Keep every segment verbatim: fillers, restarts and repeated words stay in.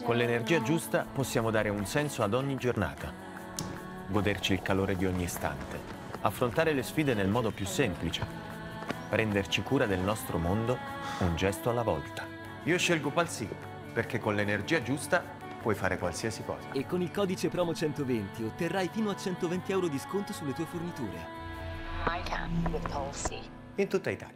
Con l'energia giusta possiamo dare un senso ad ogni giornata, goderci il calore di ogni istante, affrontare le sfide nel modo più semplice, prenderci cura del nostro mondo un gesto alla volta. Io scelgo Palsy perché con l'energia giusta puoi fare qualsiasi cosa. E con il codice promo centoventi otterrai fino a centoventi euro di sconto sulle tue forniture. I can with Palsy. In tutta Italia.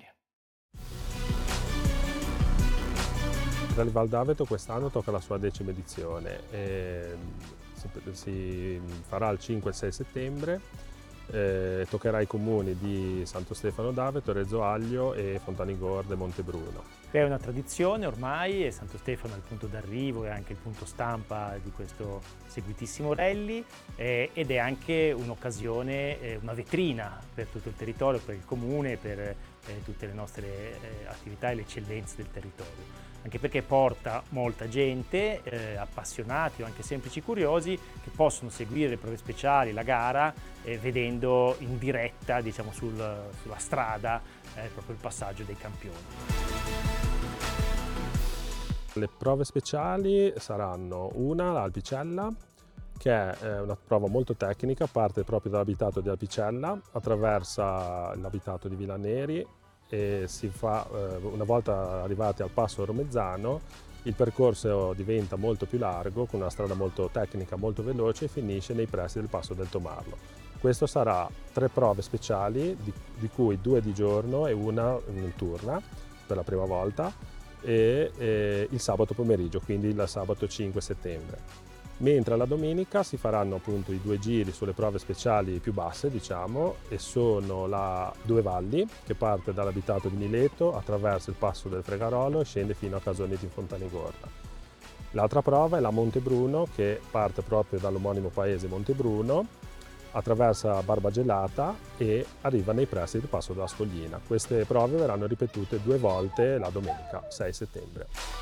Rally Val d'Aveto quest'anno tocca la sua decima edizione. E si, si farà il cinque e sei settembre. Eh, toccherà i comuni di Santo Stefano d'Aveto, Reggio Aglio e Fontanigorda e Montebruno. È una tradizione ormai e Santo Stefano è il punto d'arrivo e anche il punto stampa di questo seguitissimo rally eh, ed è anche un'occasione, eh, una vetrina per tutto il territorio, per il comune, per eh, tutte le nostre eh, attività e le eccellenze del territorio. Anche perché porta molta gente, eh, appassionati o anche semplici curiosi, che possono seguire le prove speciali, la gara, eh, vedendo in diretta, diciamo, sul, sulla strada eh, proprio il passaggio dei campioni. Le prove speciali saranno una, l'Alpicella, che è una prova molto tecnica, parte proprio dall'abitato di Alpicella, attraversa l'abitato di Villa Neri e si fa, una volta arrivati al passo Romezzano, il percorso diventa molto più largo, con una strada molto tecnica, molto veloce e finisce nei pressi del passo del Tomarlo. Questo sarà tre prove speciali, di, di cui due di giorno e una notturna per la prima volta, e, e il sabato pomeriggio, quindi il sabato cinque settembre. Mentre la domenica si faranno appunto i due giri sulle prove speciali più basse, diciamo, e sono la Due Valli, che parte dall'abitato di Mileto, attraverso il passo del Fregarolo e scende fino a Casoni di Fontanigorda. L'altra prova è la Montebruno, che parte proprio dall'omonimo paese Montebruno, attraversa Barbagelata e arriva nei pressi del passo della Scoglina. Queste prove verranno ripetute due volte la domenica, sei settembre.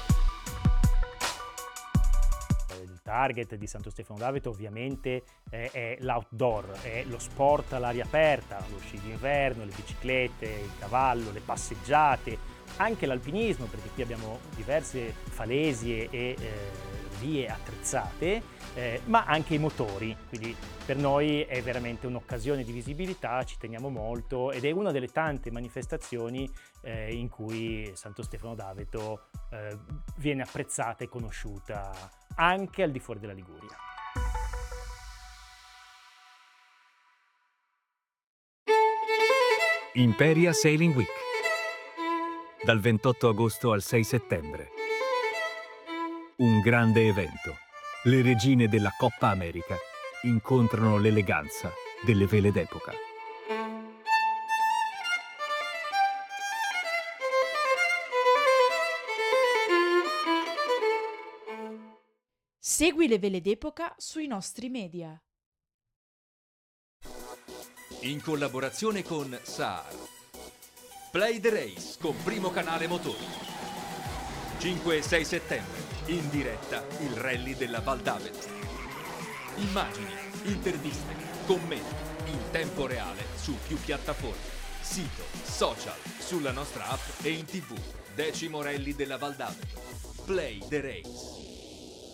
Il target di Santo Stefano d'Aveto ovviamente è, è l'outdoor, è lo sport all'aria aperta, lo sci d'inverno, le biciclette, il cavallo, le passeggiate, anche l'alpinismo, perché qui abbiamo diverse falesie e eh, vie attrezzate, eh, ma anche i motori, quindi per noi è veramente un'occasione di visibilità, ci teniamo molto ed è una delle tante manifestazioni eh, in cui Santo Stefano d'Aveto eh, viene apprezzata e conosciuta anche al di fuori della Liguria. Imperia Sailing Week, dal ventotto agosto al sei settembre. Un grande evento. Le regine della Coppa America incontrano l'eleganza delle vele d'epoca. Segui le vele d'epoca sui nostri media. In collaborazione con Saar. Play the Race con Primo Canale Motori. cinque e sei settembre, in diretta il rally della Val d'Aveto. Immagini, interviste, commenti, in tempo reale su più piattaforme. Sito, social, sulla nostra app e in tv. Decimo rally della Val d'Aveto. Play the Race.